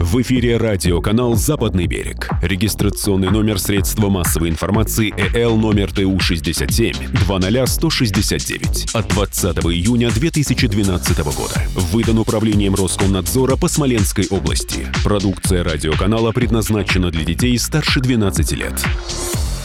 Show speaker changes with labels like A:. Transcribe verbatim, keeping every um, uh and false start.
A: В эфире радиоканал «Западный берег». Регистрационный номер средства массовой информации э эл номер тэ у шестьдесят семь двадцать сто шестьдесят девять от двадцатого июня две тысячи двенадцатого года. Выдан управлением Роскомнадзора по Смоленской области. Продукция радиоканала предназначена для детей старше двенадцати лет.